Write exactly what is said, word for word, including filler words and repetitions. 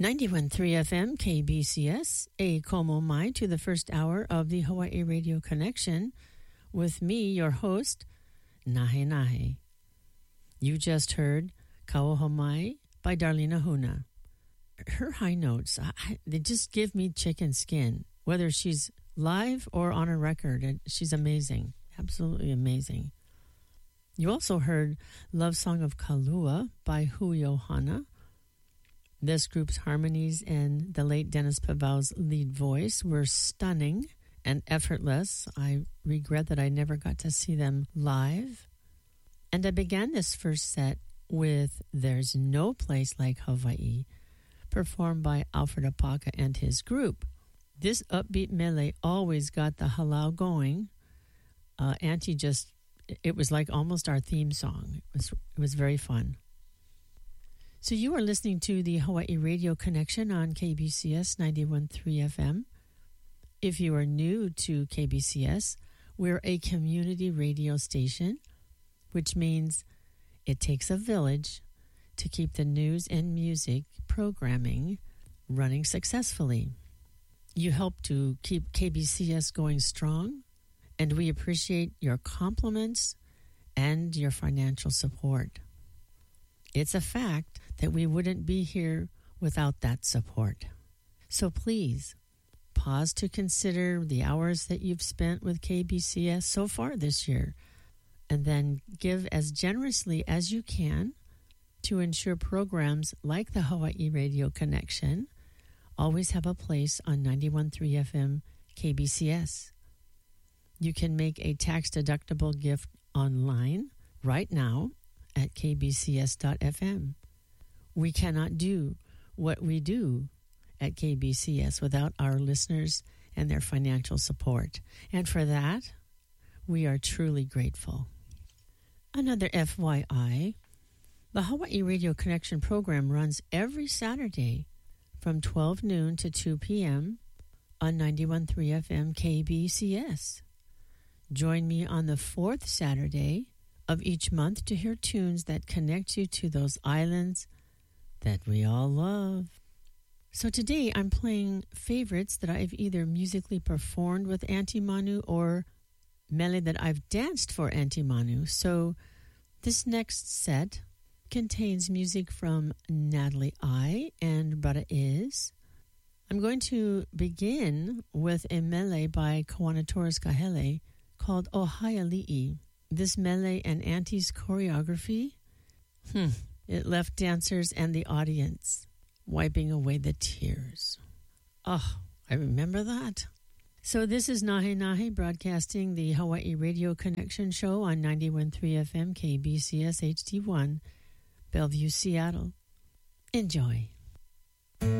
ninety-one point three F M K B C S, a komo mai to the first hour of the Hawaii Radio Connection with me, your host, Nahe Nahe. You just heard Kauho Mai by Darlene Ahuna. Her high notes, I, they just give me chicken skin, whether she's live or on a record. And she's amazing, absolutely amazing. You also heard Love Song of Kalua by Hui Ohana. This group's harmonies and the late Dennis Pavau's lead voice were stunning and effortless. I regret that I never got to see them live. And I began this first set with There's No Place Like Hawaii, performed by Alfred Apaka and his group. This upbeat mele always got the halau going. Uh, Auntie just, it was like almost our theme song. It was, it was very fun. So you are listening to the Hawaii Radio Connection on K B C S ninety-one point three F M. If you are new to K B C S, we're a community radio station, which means it takes a village to keep the news and music programming running successfully. You help to keep K B C S going strong, and we appreciate your compliments and your financial support. It's a fact that we wouldn't be here without that support. So please, pause to consider the hours that you've spent with K B C S so far this year, and then give as generously as you can to ensure programs like the Hawaii Radio Connection always have a place on ninety-one point three F M K B C S. You can make a tax-deductible gift online right now at k b c s dot f m. We cannot do what we do at K B C S without our listeners and their financial support. And for that, we are truly grateful. Another F Y I, the Hawaii Radio Connection program runs every Saturday from twelve noon to two p.m. on ninety-one point three F M K B C S. Join me on the fourth Saturday of each month to hear tunes that connect you to those islands that we all love. So today I'm playing favorites that I've either musically performed with Auntie Manu or mele that I've danced for Auntie Manu. So this next set contains music from Natalie I and Brother Is. I'm going to begin with a mele by Kawana Torres Kahele called Ohaiali'i. This mele and Auntie's choreography, hmm, it left dancers and the audience wiping away the tears. Oh, I remember that. So this is Nahe Nahe broadcasting the Hawaii Radio Connection show on ninety-one point three F M K B C S H D one, Bellevue, Seattle. Enjoy.